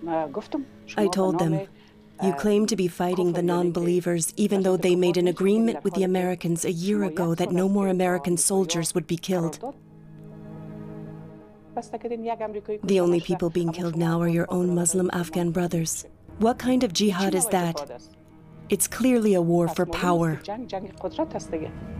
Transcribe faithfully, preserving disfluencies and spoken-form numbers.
I told them, you claim to be fighting the non-believers even though they made an agreement with the Americans a year ago that no more American soldiers would be killed. The only people being killed now are your own Muslim Afghan brothers. What kind of jihad is that? It's clearly a war for power.